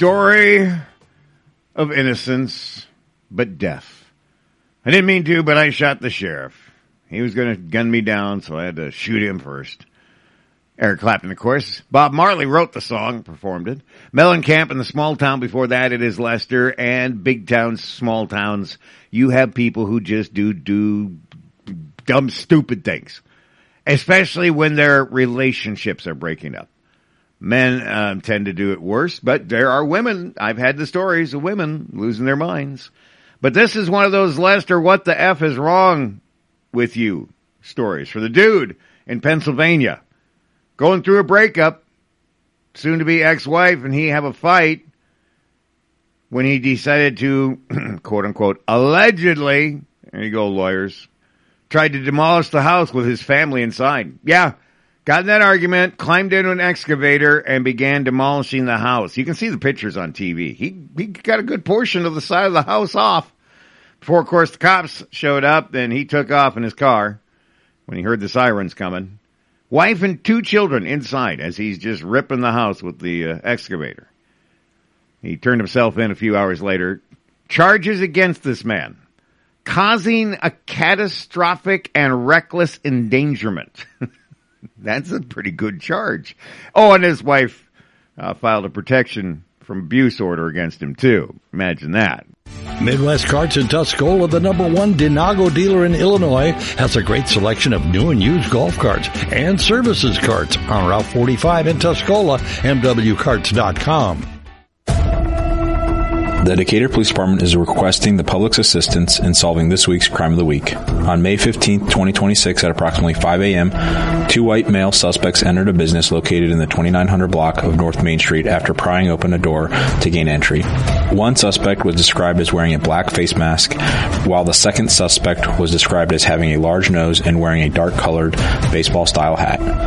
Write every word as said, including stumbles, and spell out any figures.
story of innocence, but death. I didn't mean to, but I shot the sheriff. He was going to gun me down, so I had to shoot him first. Eric Clapton, of course. Bob Marley wrote the song, performed it. Mellencamp in the small town before that, it is Lester. And big towns, small towns, you have people who just do, do dumb, stupid things. Especially when their relationships are breaking up. Men um, tend to do it worse, but there are women. I've had the stories of women losing their minds. But this is one of those, Lester, what the F is wrong with you stories. For the dude in Pennsylvania, going through a breakup, soon-to-be ex-wife, and he have a fight when he decided to, quote-unquote, allegedly, there you go, lawyers, tried to demolish the house with his family inside. Yeah. Got in that argument, climbed into an excavator, and began demolishing the house. You can see the pictures on T V. He he got a good portion of the side of the house off. Before, of course, the cops showed up, and he took off in his car when he heard the sirens coming. Wife and two children inside as he's just ripping the house with the uh, excavator. He turned himself in a few hours later. Charges against this man. Causing a catastrophic and reckless endangerment. That's a pretty good charge. Oh, and his wife uh, filed a protection from abuse order against him, too. Imagine that. Midwest Carts in Tuscola, the number one Denago dealer in Illinois, has a great selection of new and used golf carts and services carts on Route forty-five in Tuscola, M W carts dot com. The Decatur Police Department is requesting the public's assistance in solving this week's Crime of the Week. On May fifteenth, twenty twenty-six, at approximately five a.m., two white male suspects entered a business located in the twenty-nine hundred block of North Main Street after prying open a door to gain entry. One suspect was described as wearing a black face mask, while the second suspect was described as having a large nose and wearing a dark-colored baseball-style hat.